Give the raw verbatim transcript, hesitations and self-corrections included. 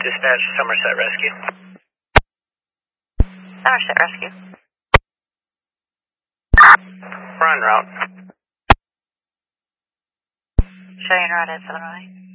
Dispatch, Somerset Rescue. Somerset Rescue. We're en route. Showing route at seven oh eight.